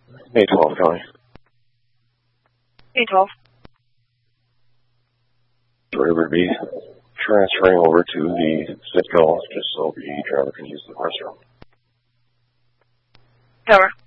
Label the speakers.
Speaker 1: May 12, County.
Speaker 2: May 12.
Speaker 1: Driver would be transferring over to the Citgo just so the driver can use the restroom.
Speaker 2: Tower.